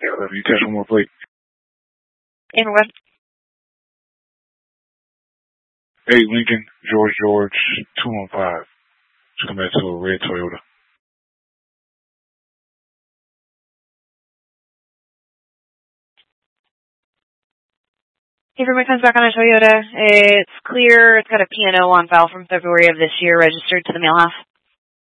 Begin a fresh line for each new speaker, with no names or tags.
Yeah, you catch one more plate.
And what?
8 Lincoln, George, 215. Just come back to a red Toyota.
Everyone comes back on a Toyota. It's clear. It's got a P&O on file from February of this year, registered to the mail house.